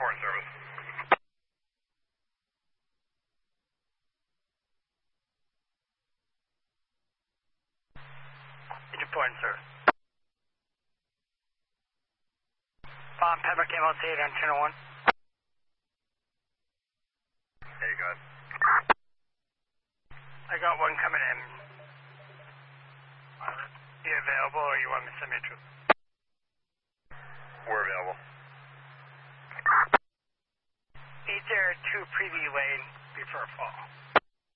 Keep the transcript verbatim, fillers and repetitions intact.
Foreign service. Agent Foreign service. Bomb Pembroke M L C eight on channel one. Hey, go ahead. I got one coming in. Be available, or you want me to send me a troop? We're available. Eight there, two preview lane before fall.